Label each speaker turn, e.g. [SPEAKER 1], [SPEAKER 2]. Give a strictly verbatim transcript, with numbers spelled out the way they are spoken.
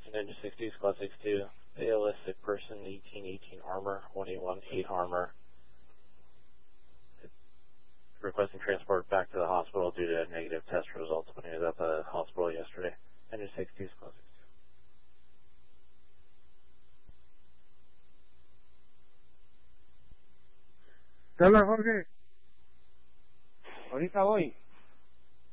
[SPEAKER 1] Ninja sixty, Squad sixty-two, A L S sick person, eighteen eighteen armor, one eight one eight armor. Requesting transport back to the hospital due to negative test results when he was at the hospital yesterday. Ninja sixty, Squad sixty-two.
[SPEAKER 2] ¿Qué habla, Jorge? Ahorita voy.